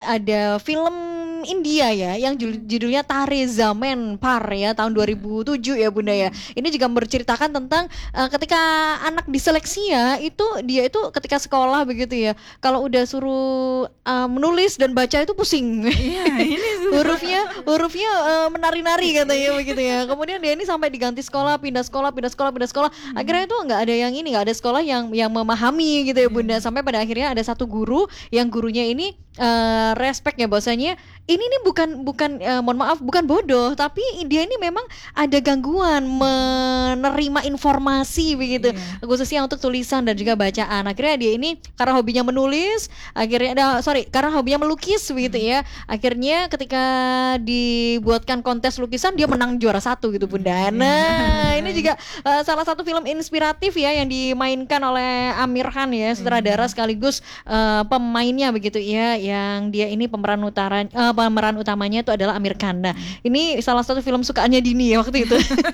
ada film India ya yang judulnya Tare Zaman Par ya tahun 2007 ya Bunda ya. Ini juga menceritakan tentang ketika anak diseleksi ya, dia itu ketika sekolah begitu ya. Kalau udah suruh menulis dan baca itu pusing. Iya, ini hurufnya menari-nari katanya begitu ya. Kemudian dia ini sampai diganti sekolah, pindah sekolah. Akhirnya itu nggak ada sekolah yang memahami gitu ya Bunda. Sampai pada akhirnya ada satu guru yang gurunya ini respect ya bahwasanya ini nih mohon maaf bukan bodoh, tapi dia ini memang ada gangguan menerima informasi begitu, khususnya untuk tulisan dan juga bacaan. Akhirnya dia ini karena hobinya menulis, karena hobinya melukis begitu ya. Akhirnya ketika dibuatkan kontes lukisan dia menang juara 1 gitu Bunda. Nah, ini juga salah satu film inspiratif ya yang dimainkan oleh Amir Khan ya, sutradara sekaligus pemainnya begitu ya, yang dia ini pemeran utamanya itu adalah Amir Khan. Nah, ini salah satu film sukaannya Dini ya waktu itu.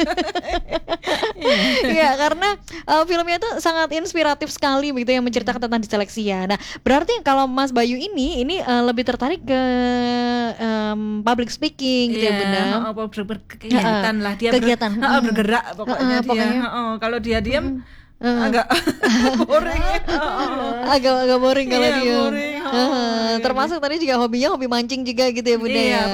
Iya, karena filmnya itu sangat inspiratif sekali begitu yang menceritakan tentang diseleksi ya. Nah, berarti kalau Mas Bayu ini lebih tertarik ke public speaking gitu ya Bunda. Kegiatan lah dia kegiatan. Bergerak pokoknya dia. Kalau dia diam agak boring. Agak boring kalau dia. Boring. Termasuk tadi juga hobi mancing juga gitu ya Bunda ya.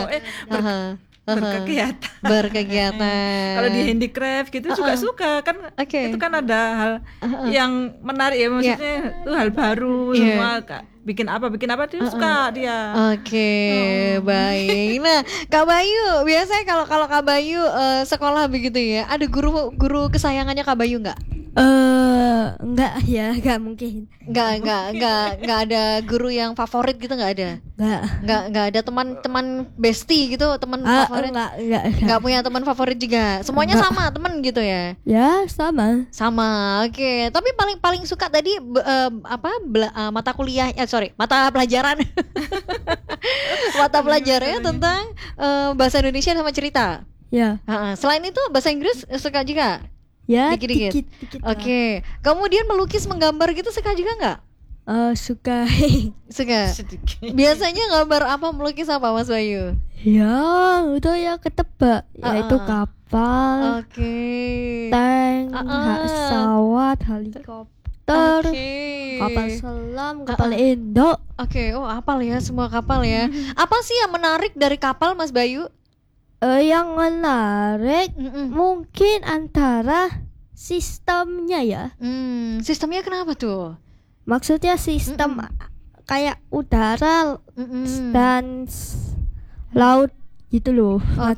Berkegiatan. Kalau di handicraft gitu juga suka kan. Itu kan ada hal yang menarik ya, maksudnya itu hal baru semua Kak. Bikin apa dia suka dia. Baik. Nah, Kak Bayu, biasanya kalau Kak Bayu sekolah begitu ya, ada guru kesayangannya Kak Bayu nggak? Enggak ya, enggak mungkin. Enggak ada guru yang favorit gitu, enggak ada. Enggak ada teman bestie gitu, teman favorit. Enggak punya teman favorit juga. Semuanya enggak. Sama teman gitu ya. Ya, sama. Oke. Tapi paling suka tadi mata pelajaran. Mata pelajarannya tentang bahasa Indonesia sama cerita. Ya. Selain itu bahasa Inggris suka juga. Ya, dikit. Oke. Kemudian melukis, menggambar gitu suka juga nggak? Suka. Sedikit. Biasanya gambar apa, melukis apa Mas Bayu? Ya, itu ya ketebak. Yaitu kapal. Tank, pesawat, helikopter. Kapal selam, kapal induk. Hafal ya semua kapal ya. Apa sih yang menarik dari kapal Mas Bayu? Yang menarik mungkin antara sistemnya ya. Sistemnya kenapa tuh? Maksudnya sistem kayak udara dan laut gitu loh.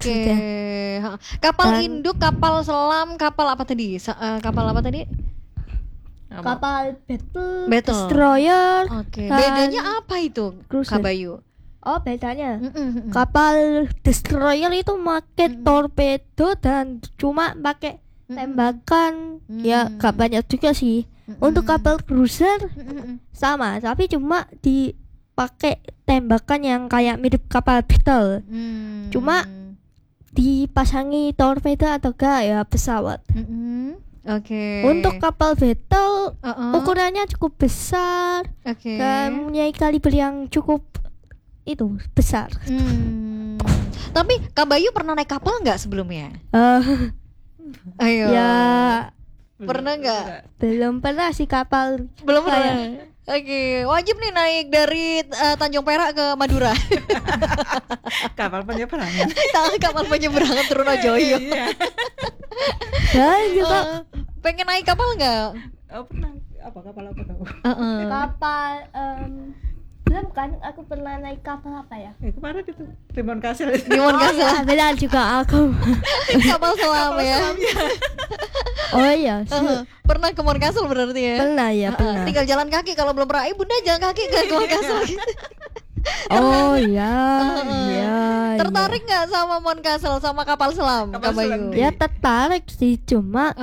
Kapal induk, kapal selam, kapal apa tadi? Kapal apa tadi? Kapal battle. Destroyer. Bedanya apa itu Kak Bayu? Bedanya kapal destroyer itu pakai torpedo dan cuma pakai tembakan. Ya gak banyak juga sih. Untuk kapal cruiser sama, tapi cuma dipakai tembakan yang kayak mirip kapal battle. Cuma dipasangi torpedo atau enggak ya pesawat. Untuk kapal battle ukurannya cukup besar dan mempunyai kaliber yang cukup itu besar. Tapi Kak Bayu pernah naik kapal nggak sebelumnya? Ayo. Ya. Pernah nggak? Belum pernah sih kapal. Belum pernah. Wajib nih naik dari Tanjung Perak ke Madura. Kapal penyeberangan. Kapal penyeberangan Trunojoyo. Dan juga pengen naik kapal nggak? Pernah. Kapal apa kamu? Kapal belum kan, aku pernah naik kapal apa ya? Kemarin itu Timun Kasel. Benar juga aku. Kapal selam ya. Oh iya. Pernah ke Mon Kasel berarti ya? Pernah ya, pernah. Tinggal jalan kaki kalau belum pernah. Bunda jalan kaki ke Mon Kasel. Oh iya. Tertarik nggak sama Mon Kasel, sama kapal selam Kak Bayu? Ya tertarik sih, cuma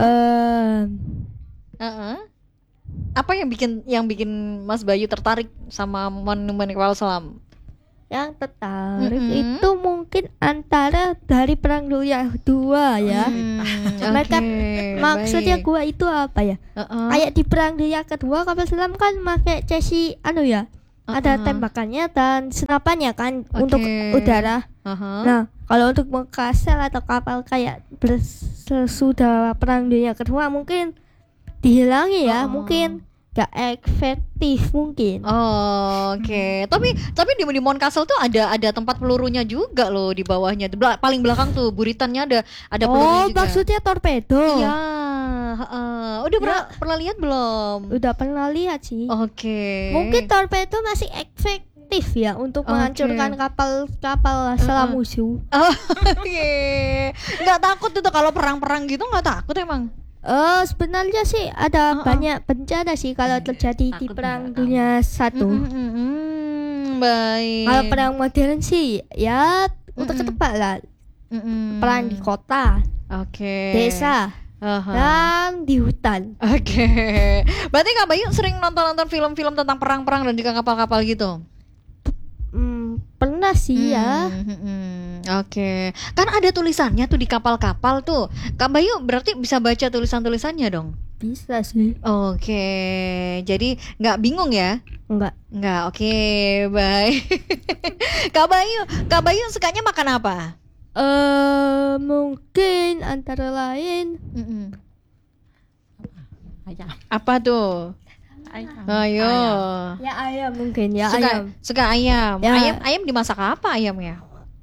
apa yang bikin Mas Bayu tertarik sama monumen kapal selam? Yang tertarik itu mungkin antara dari Perang Dunia II ya. Mereka maksudnya gua itu apa ya? Kayak di Perang Dunia Kedua kapal selam kan pakai chassis ada tembakannya dan senapannya kan untuk udara. Nah, kalau untuk mengkasel atau kapal kayak sesudah Perang Dunia Kedua mungkin dihilangi ya, mungkin gak efektif mungkin. Oke. Tapi di Mon Castle tuh ada tempat pelurunya juga loh di bawahnya. Paling belakang tuh buritannya ada pelurunya juga. Maksudnya torpedo. Iya. Udah pernah lihat belum? Udah pernah lihat sih. Oke. Mungkin torpedo masih efektif ya untuk menghancurkan kapal selam musuh. Oke. Nggak takut tuh kalau perang-perang gitu, nggak takut emang? Sebenarnya sih ada banyak bencana sih kalau terjadi di Perang Dunia I. Baik. Kalau perang modern sih ya untuk ketebak lah. Perang di kota, desa, dan di hutan. Oke. Berarti Kak Bayu sering nonton film-film tentang perang-perang dan juga kapal-kapal gitu? Pernah sih ya. Oke. Kan ada tulisannya tuh di kapal-kapal tuh. Kak Bayu berarti bisa baca tulisan-tulisannya dong? Bisa sih. Oke. Jadi nggak bingung ya? Enggak. Oke, baik. Kak Bayu sukanya makan apa? Mungkin antara lain ayam. Apa tuh? Ayo. Ya ayam mungkin ya. Suka ayam. Ya. Ayam dimasak apa ayamnya?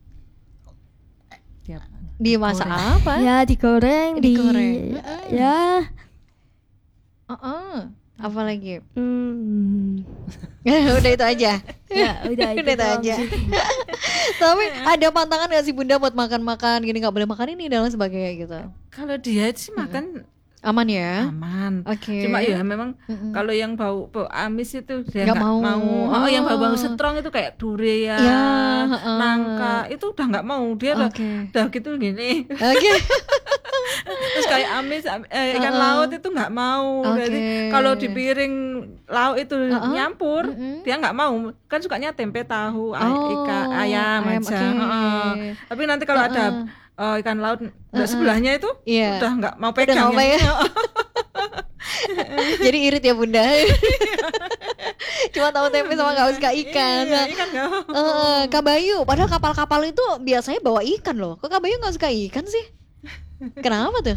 Dimasak Goreng. apa? Ya digoreng. Ya. Apa lagi? Ya Udah itu aja. udah itu Udah itu doang aja. sih. Tapi ada pantangan gak sih Bunda buat makan-makan gini, nggak boleh makan ini dan lain sebagainya gitu? Kalau diet sih makan Aman ya? aman. Oke. Cuma ya memang kalau yang bau amis itu dia Nggak nggak mau. mau. Yang bau strong itu kayak durian, Ya, nangka itu udah nggak mau. Dia udah gitu gini. Oke. Terus kayak amis, ikan laut itu nggak mau. Jadi kalau di piring lauk itu nyampur, dia nggak mau. Kan sukanya tempe, tahu, ikan, ayam aja. Tapi nanti kalau ada ikan laut sebelahnya itu udah nggak mau pegang. Jadi irit ya Bunda. Cuma tahu tempe sama nggak suka ikan. Iya, ikan nggak mau. Kak Bayu, padahal kapal-kapal itu biasanya bawa ikan loh. Kok Kak Bayu nggak suka ikan sih? Kenapa tuh?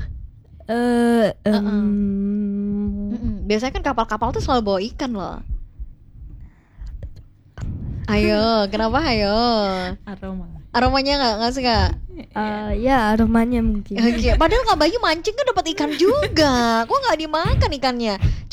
Biasanya kan kapal-kapal tuh selalu bawa ikan loh. Ayo, kenapa ayo? Aromanya nggak suka? Ya aromanya mungkin. Oke, padahal Kak Bayu mancing kan dapat ikan juga. Kok nggak dimakan ikannya?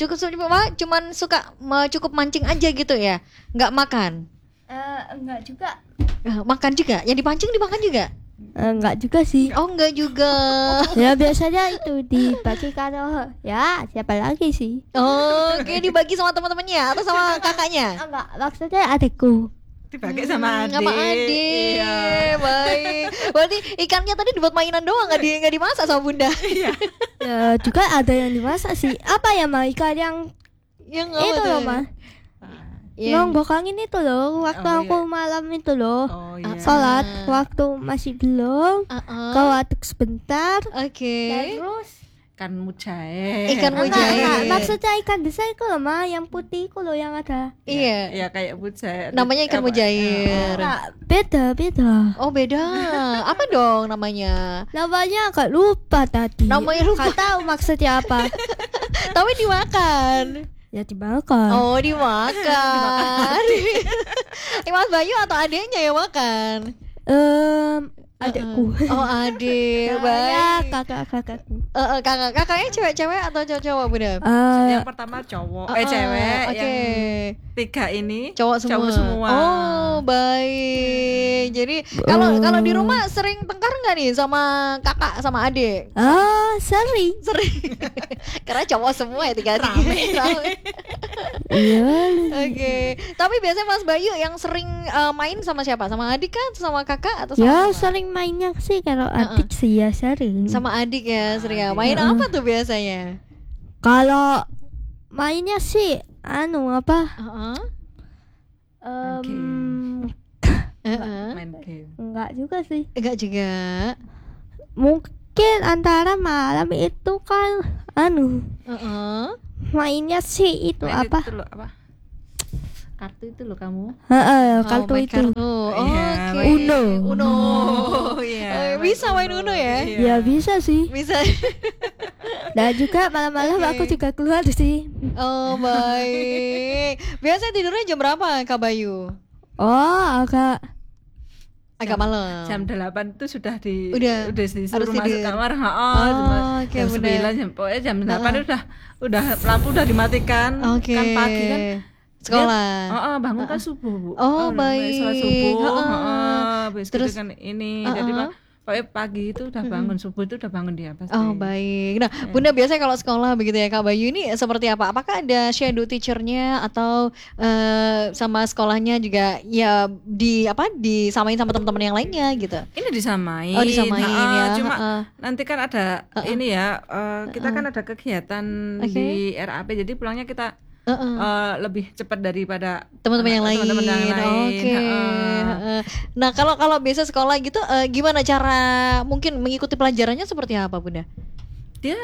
Cukup mancing aja gitu ya? Nggak makan? Enggak juga. Makan juga? Yang dipancing dimakan juga? Enggak juga sih. Oh enggak juga. Ya biasanya itu dibagi kalau ya siapa lagi sih? Oke, dibagi sama teman-temannya atau sama kakaknya? Enggak, maksudnya adikku. Dipakai sama adik. Sama adik. Iya. Baik. Berarti ikannya tadi dibuat mainan doang, nggak dimasak sama Bunda. Iya. Ya juga ada yang dimasak sih. Apa ya Ma? Ikan yang itu loh Ma. Yang bokangin itu loh. Waktu aku malam itu loh. Sholat waktu masih belum. Kau aduk sebentar. Oke. Terus Ikan mujair. Ikan mujair. Maksudnya ikan besar itu loh Ma, yang putih itu loh yang ada. Iya. Ya kayak mujair. Namanya ikan mujair. Beda. Oh beda. Apa dong namanya? Namanya agak lupa tadi. Namanya lupa. Gak tahu maksudnya apa. Tapi dimakan. Ya dimakan. Oh dimakan. Mas Bayu atau adiknya yang makan? Adikku. Oh adik. Baik. Kakakku. Kakaknya cewek-cewek atau cowok-cowok Bunda? Yang pertama cowok, cewek. Oke. Yang tiga ini cowok semua. Oh baik. Jadi kalau di rumah sering tengkar nggak nih sama kakak sama adik? Sering. Karena cowok semua ya tiga. Iya. Oke. Tapi biasanya Mas Bayu yang sering main sama siapa? Sama adik kan? Sama kakak atau sama Ya siapa? sering mainnya sih kalau adik sih ya sering. Sama adik ya sering ya. Main apa tuh biasanya? Kalau mainnya sih apa? Main game. Enggak juga sih. Enggak juga. Mungkin antara malam itu kan mainnya sih itu Main apa? itu loh, apa? kartu itu loh kamu. Kartu main itu. kartu. Iya, Oke. Uno. Uno. Iya. Bisa main Uno ya? Ya bisa sih. Bisa. Dan juga malam-malam Oke. aku juga keluar sih. Oh, baik. Biasanya tidurnya jam berapa, Kak Bayu? Oh, Agak malam. Jam 8 itu sudah Udah disuruh harus masuk tidur. kamar. Oke, Jam benar. 9 pokoknya jam 8 udah lampu udah dimatikan. Oke. Kan pagi kan sekolah. bangun kan subuh, Bu. Oh, baik. Sholat subuh. Heeh. Habis Terus, gitu kan ini. Jadi pokoknya pagi itu udah bangun, subuh itu udah bangun dia pasti. Oh, baik. Nah, Bunda biasanya kalau sekolah begitu ya, Kak Bayu ini seperti apa? Apakah ada shadow teacher-nya atau sama sekolahnya juga ya disamain sama teman-teman yang lainnya gitu? Ini disamain. Oh, disamain ya. Cuma nanti kan ada ini ya, kita kan ada kegiatan di RAP, jadi pulangnya kita lebih cepat daripada teman-teman yang lain. teman-teman yang lain. Oke. Nah, kalau biasa sekolah gitu gimana cara mungkin mengikuti pelajarannya seperti apa, Bunda? Dia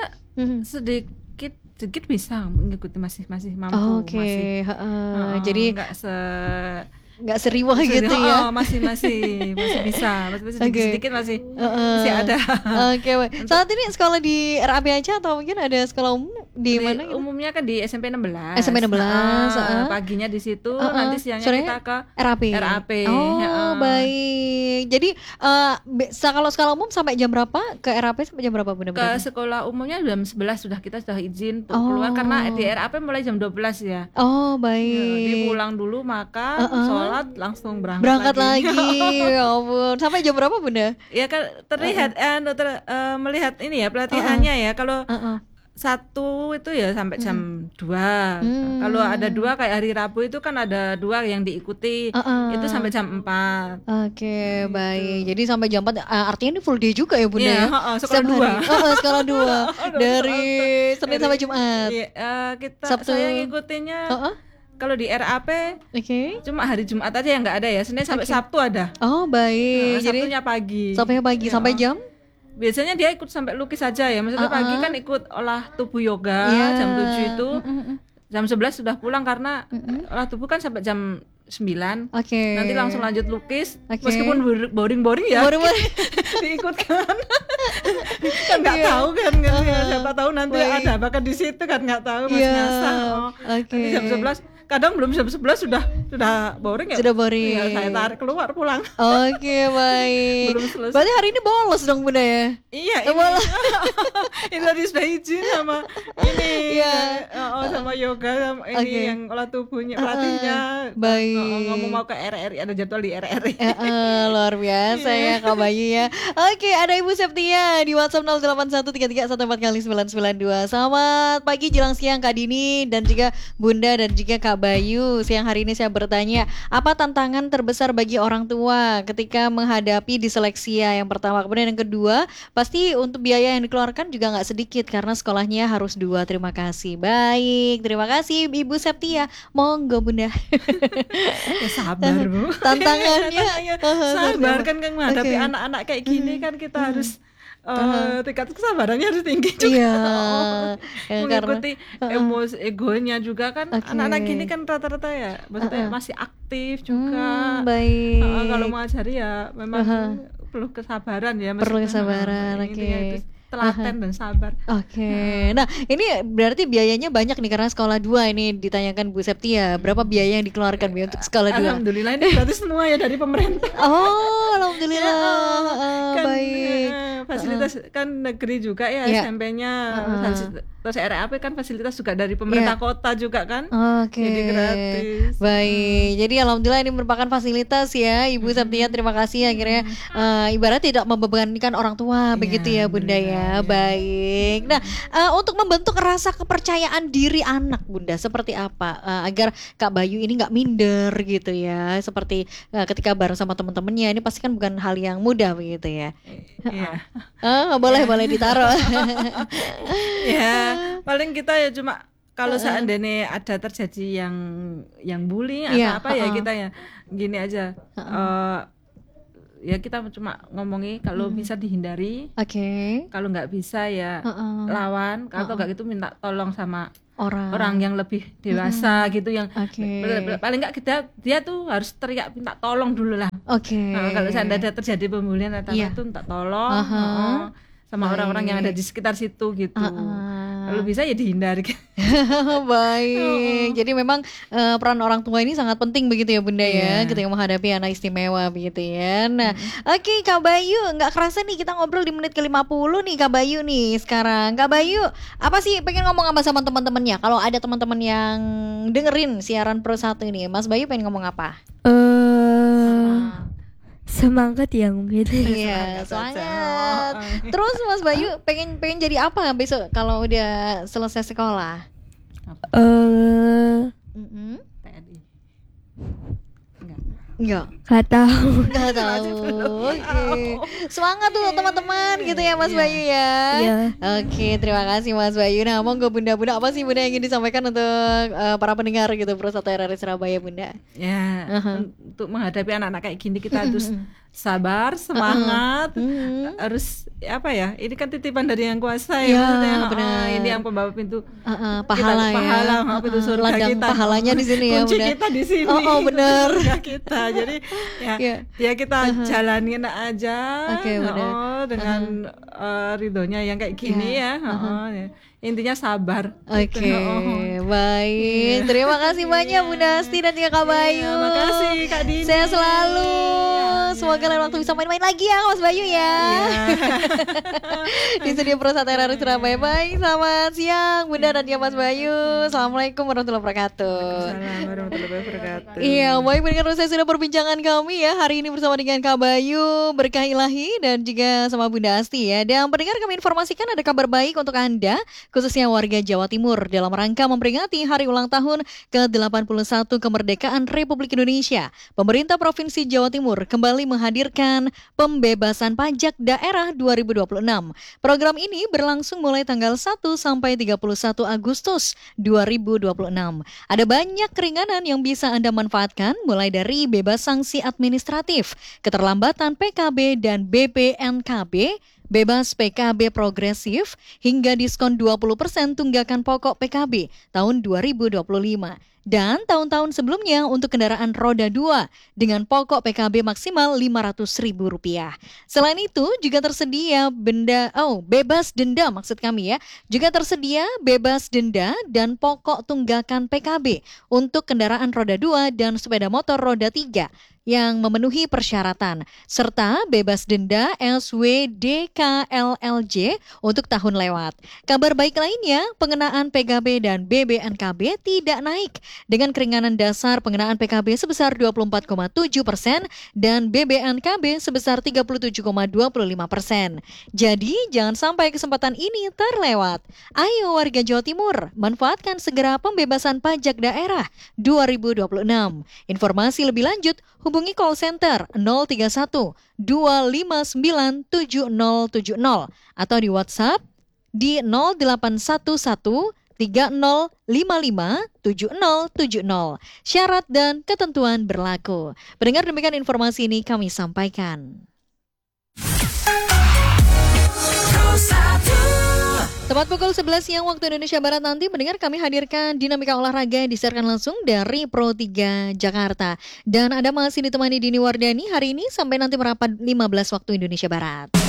sedikit bisa mengikuti, masih mampu. Oke. Masih. Jadi nggak seriwah gitu ya. Masih bisa. Masih sedikit masih ada. Oke, baik. Saat ini sekolah di RAP aja atau mungkin ada sekolah umum di mana gitu? Umumnya kan di SMP 16. SMP 16. Paginya di situ, nanti siangnya kita ke RAP. Oh, baik. Jadi kalau sekolah umum sampai jam berapa? Ke RAP sampai jam berapa, Bunda? Ke sekolah umumnya jam 11 kita sudah izin untuk keluar, karena di RAP mulai jam 12 ya. Oh, baik. Jadi pulang dulu, makan, sholat, langsung berangkat lagi. Ya ampun. Sampai jam berapa, Bunda? Ya kan terlihat melihat ini ya pelatihannya ya. Kalau satu itu ya sampai jam 2. Kalau ada 2 kayak hari Rabu itu kan ada 2 yang diikuti. Itu sampai jam 4. Oke, baik. Jadi sampai jam 4 artinya ini full day juga ya, Bunda ya? Sekolah 2. Sekolah 2. Dari Senin sampai Jumat. Saya ngikutinnya kalau di RAP cuma hari Jumat aja yang nggak ada ya. Senin sampai Sabtu ada. Oh, baik. Jadi Sabtunya pagi. Sampai jam? Biasanya dia ikut sampai lukis aja ya. Maksudnya pagi kan ikut olah tubuh yoga jam 7 itu. Jam 11 sudah pulang karena olah tubuh kan sampai jam 9. Nanti langsung lanjut lukis. Meskipun boring ya. Diikutkan. Kan nggak tahu kan, siapa tahu nanti ada bakat di situ kan, nggak tahu, masih ngasah. Nanti jam 11 kadang belum jam 11 sudah boring ya. Sudah boring. Ya, saya tarik keluar pulang. Oke, baik. Belum selesai. Berarti hari ini bolos dong, Bunda ya? Iya, bolos. Ini tadi sudah izin sama ini. Sama yoga sama ini yang olah tubuhnya, pelatihnya. Baik. Ngomong mau ke RRI, ada jadwal di RRI. Luar biasa ya Kak Bayu ya. Oke, ada Ibu Septia di WhatsApp 081331440992. Selamat pagi jelang siang Kak Dini dan juga Bunda dan juga Kak Bayu. Siang hari ini saya bertanya, apa tantangan terbesar bagi orang tua ketika menghadapi diseleksia? Yang pertama, kemudian yang kedua, pasti untuk biaya yang dikeluarkan juga nggak sedikit karena sekolahnya harus 2. Terima kasih. Baik, terima kasih Ibu Septia. Monggo Bunda. Ya sabar, Bu. Tantangannya sabar kan menghadapi anak-anak kayak gini kan kita harus tingkat kesabarannya harus tinggi juga. Iya. Mengikuti emosi egonya juga kan. Anak-anak gini kan rata-rata ya maksudnya masih aktif juga. Baik. Kalau mengajari ya memang perlu kesabaran ya. Perlu kesabaran. Telaten dan sabar. Nah ini berarti biayanya banyak nih karena sekolah 2 ini ditanyakan Bu Septia. Berapa biaya yang dikeluarkan untuk sekolah 2? Alhamdulillah ini gratis semua ya dari pemerintah. Oh, alhamdulillah. Kan, baik. Fasilitas kan negeri juga ya, SMP-nya. Terus RAP kan fasilitas juga dari pemerintah kota juga kan. Jadi gratis. Baik. Jadi alhamdulillah ini merupakan fasilitas ya Ibu Septia. Terima kasih akhirnya ibarat tidak membebankan orang tua begitu ya Bunda ya. Baik. Nah, untuk membentuk rasa kepercayaan diri anak Bunda seperti apa agar Kak Bayu ini nggak minder gitu ya, seperti ketika bareng sama teman-temannya ini pasti kan bukan hal yang mudah begitu ya. Boleh ditaruh. Ya, paling kita ya cuma kalau seandainya ada terjadi yang bullying atau apa ya kita ya gini aja. ya kita cuma ngomongi kalau bisa dihindari. Kalau nggak bisa ya lawan. Kalau nggak gitu minta tolong sama orang yang lebih dewasa gitu, yang paling nggak dia tuh harus teriak minta tolong dulu lah. Kalau seandainya terjadi pembulian atau itu minta tolong sama orang-orang yang ada di sekitar situ gitu. Kalau bisa ya dihindari. Baik. Jadi memang peran orang tua ini sangat penting begitu ya Bunda ya, ketika menghadapi anak istimewa begitu ya. Nah, oke Kak Bayu, nggak kerasa nih kita ngobrol di menit ke-50 nih Kak Bayu nih sekarang. Kak Bayu, apa sih pengen ngomong apa sama teman-temannya? Kalau ada teman-teman yang dengerin siaran Pro 1 ini, Mas Bayu pengen ngomong apa? Semangat ya mungkin. Iya, semangat. Terus Mas Bayu pengen jadi apa besok kalau udah selesai sekolah? Enggak. Gak tahu. Oke. Semangat tuh teman-teman gitu ya Mas Bayu ya. Oke, terima kasih Mas Bayu. Nah, monggo Bunda-bunda, apa sih Bunda yang ingin disampaikan untuk para pendengar gitu Pro 1 RRI Surabaya Bunda? Ya, untuk menghadapi anak-anak kayak gini kita harus sabar, semangat, harus apa ya? Ini kan titipan dari yang kuasa ya, benar. Ini yang pembawa pintu pahala kita, pintu surga ladang kita. Pahalanya di sini ya, kunci kita di sini. Benar. Surga kita. Jadi ya kita jalanin aja. Dengan ridhonya yang kayak gini ya. Intinya sabar. Baik. Terima kasih banyak Bunda Asti dan juga Kak Bayu. Terima kasih Kak Dini. Sehat selalu. Semoga lain waktu bisa main-main lagi ya Mas Bayu ya. Di studio Pro 1 RRI Surabaya. Baik, selamat siang Bunda dan Mas Bayu. Assalamualaikum warahmatullahi wabarakatuh. Waalaikumsalam warahmatullahi wabarakatuh. Iya, baik pendengar, saya sudah perbincangan kami ya hari ini bersama dengan Kak Bayu, Berkah Ilahi dan juga sama Bunda Asti ya. Dan pendengar, kami informasikan ada kabar baik untuk Anda, khususnya warga Jawa Timur, dalam rangka memperingati hari ulang tahun ke-81 kemerdekaan Republik Indonesia. Pemerintah Provinsi Jawa Timur kembali menghadirkan pembebasan pajak daerah 2026. Program ini berlangsung mulai tanggal 1 sampai 31 Agustus 2026. Ada banyak keringanan yang bisa Anda manfaatkan, mulai dari bebas sanksi administratif, keterlambatan PKB dan BPNKB, bebas PKB progresif, hingga diskon 20% tunggakan pokok PKB tahun 2025. Dan tahun-tahun sebelumnya untuk kendaraan roda 2 dengan pokok PKB maksimal Rp500.000. Selain itu juga tersedia bebas denda maksud kami ya. Juga tersedia bebas denda dan pokok tunggakan PKB untuk kendaraan roda 2 dan sepeda motor roda 3 yang memenuhi persyaratan, serta bebas denda SWDKLLJ untuk tahun lewat. Kabar baik lainnya, pengenaan PKB dan BBNKB tidak naik, dengan keringanan dasar pengenaan PKB sebesar 24,7% dan BBNKB sebesar 37,25%. Jadi jangan sampai kesempatan ini terlewat. Ayo warga Jawa Timur, manfaatkan segera pembebasan pajak daerah 2026. Informasi lebih lanjut hubungi call center 031 259 7070 atau di WhatsApp di 0811 3055 7070. Syarat dan ketentuan berlaku. Pendengar, demikian informasi ini kami sampaikan. Tepat pukul 11 siang waktu Indonesia Barat nanti, mendengar kami hadirkan dinamika olahraga yang disiarkan langsung dari Pro 3 Jakarta. Dan Anda masih ditemani Dini Wardani hari ini sampai nanti merapat 15 waktu Indonesia Barat.